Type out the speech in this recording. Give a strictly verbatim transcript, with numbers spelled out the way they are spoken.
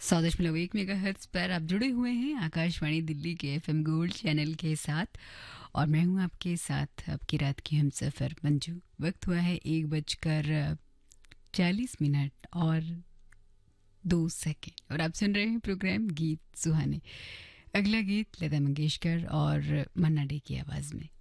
सौ दशमलव एक मेगाहर्ट्ज पर आप जुड़े हुए हैं आकाशवाणी दिल्ली के एफएम गोल्ड चैनल के साथ और मैं हूं आपके साथ आपकी रात की हमसफर मंजू। वक्त हुआ है एक बजकर चालीस मिनट और दो सेकेंड और आप सुन रहे हैं प्रोग्राम गीत सुहाने। अगला गीत लता मंगेशकर और मन्ना डे की आवाज़ में।